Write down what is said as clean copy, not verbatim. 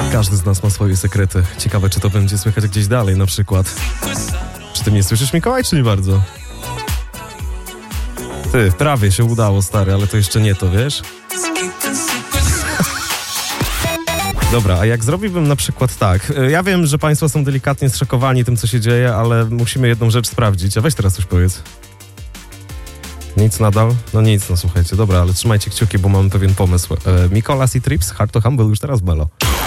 Każdy z nas ma swoje sekrety. Ciekawe, czy to będzie słychać gdzieś dalej na przykład. Czy ty mnie słyszysz, Mikołaj, czy nie bardzo? Ty, prawie się udało, stary, ale to jeszcze nie to, wiesz? Dobra, a jak zrobiłbym na przykład tak, ja wiem, że państwo są delikatnie zszokowani tym, co się dzieje, ale musimy jedną rzecz sprawdzić, a weź teraz coś powiedz. Nic nadal? No nic, no słuchajcie, dobra, ale trzymajcie kciuki, bo mamy pewien pomysł. Mikolas i Trips, Hard to Humble już teraz Melo.